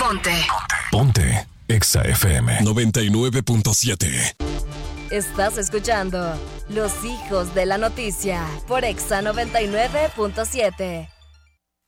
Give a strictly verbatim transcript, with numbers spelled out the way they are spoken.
Ponte. Ponte. Exa F M noventa y nueve punto siete. Estás escuchando Los Hijos de la Noticia por Exa noventa y nueve punto siete.